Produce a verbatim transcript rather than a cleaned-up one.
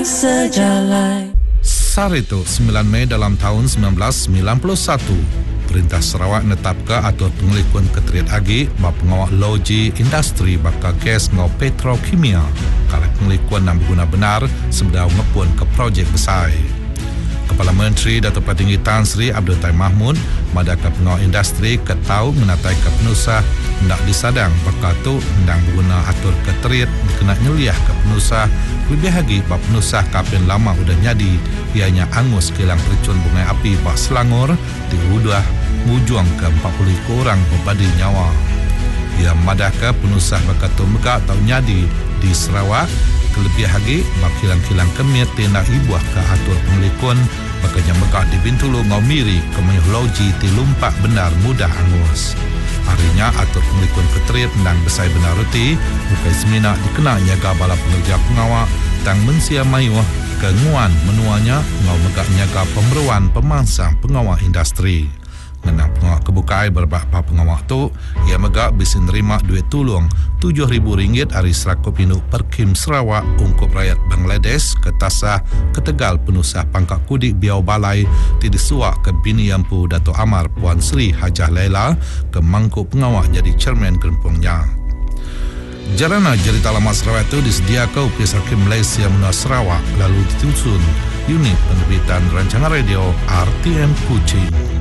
sejalan. Sarito sembilan Mei dalam tahun sembilan belas sembilan puluh satu, Perintah Sarawak netapkan atur pengelikuan keteriat agi bak pengawal loji industri bakal gas ngau petrokimia kalau pengelikuan nam guna benar sebelum ngepun ke projek besar. Kepala Menteri Datuk Patinggi Tan Sri Abdul Taim Mahmud madaka pengawal industri ketau menatai ke penusah hendak disadang bakal tu hendak guna atur keteriat kena nyeliah ke penusah lebih lagi bak penusah kapin lama udah nyadi ianya angus kilang percun bunga api bak Selangor di udah mujuang ke empat puluh orang berbadi nyawa. Ia madaka penusah bakal tu megak tau nyadi di Sarawak kelebih lagi bak kilang-kilang kemit tindak ibuah ke atur pengelikun bakanya megak di Bintulu ngau miri kemuyuh loji ti lumpak benar mudah angus. Harinya atur pengelikun keterit nang besai benar ruti bukai semina dikenal nyaga bala pengerja pengawak tang mensia mayuh kenguan menuanya ngau megak nyaga pemeruan pemangsang pengawak industri. Menang pengawak kebukai berbapa pengawak tu ia megak bisa nerima duit tulung tujuh ribu ringgit hari serakup induk Perkim Sarawak ungkup rakyat Bangladesh ke Tasah ke Tegal penusah pangkat kudik Biau Balai ti disuak ke bini Yampu Dato' Amar Puan Sri Hajah Laila ke mangkuk pengawak jadi chairman gerempungnya. Jarana cerita lama Sarawak itu disediakan Upis Hakim Malaysia Menua Sarawak lalu ditusun unit penerbitan rancangan radio R T M Kuching.